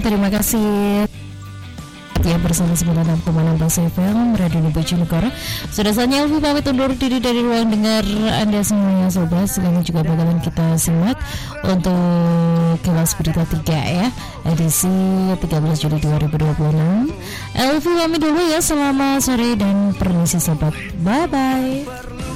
Terima kasih ya bersama 96,6 FM Radio Bojonegoro. Sudah saatnya Elvi pamit undur diri dari ruang dengar Anda semuanya sobat. Sekarang juga bakalan kita simak untuk Kilas Berita 3 ya, edisi 13 Juli 2026. Elvi pamit dulu ya, selamat sore dan permisi sobat. Bye bye.